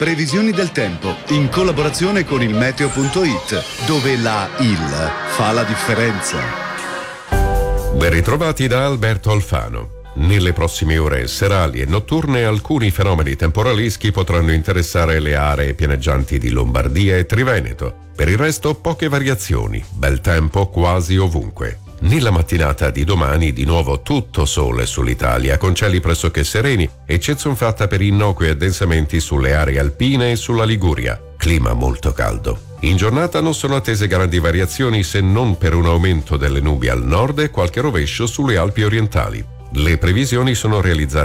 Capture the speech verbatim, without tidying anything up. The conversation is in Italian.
Previsioni del tempo in collaborazione con il meteo punto it, dove la il fa la differenza. Ben ritrovati da Alberto Alfano. Nelle prossime ore serali e notturne alcuni fenomeni temporaleschi potranno interessare le aree pianeggianti di Lombardia e Triveneto. Per il resto poche variazioni, bel tempo quasi ovunque. Nella mattinata di domani di nuovo tutto sole sull'Italia, con cieli pressoché sereni, eccezion fatta per innocui addensamenti sulle aree alpine e sulla Liguria. Clima molto caldo. In giornata non sono attese grandi variazioni se non per un aumento delle nubi al nord e qualche rovescio sulle Alpi orientali. Le previsioni sono realizzate